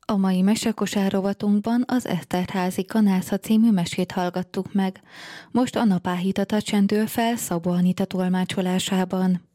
A mai mesekosár rovatunkban az Eszterházi Kanásza című mesét hallgattuk meg. Most a napáhítatat csendül fel Szabó Anita tolmácsolásában.